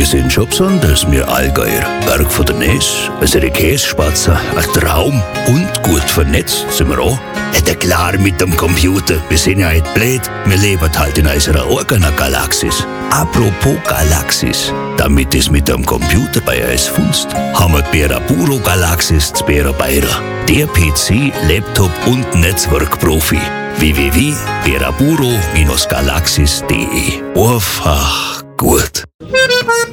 Wir sind schon besonders, wir Allgäuer. Berg von der Ness, unsere Kässpatzen, ein Traum und gut vernetzt sind wir auch. Ja, klar mit dem Computer, wir sind ja nicht blöd, wir leben halt in unserer eigenen Galaxis. Apropos Galaxis, damit es mit dem Computer bei uns funzt, haben wir die Beraburo Galaxis zu Berabeira. Der PC, Laptop und Netzwerkprofi. www.beraburo-galaxis.de. Einfach gut.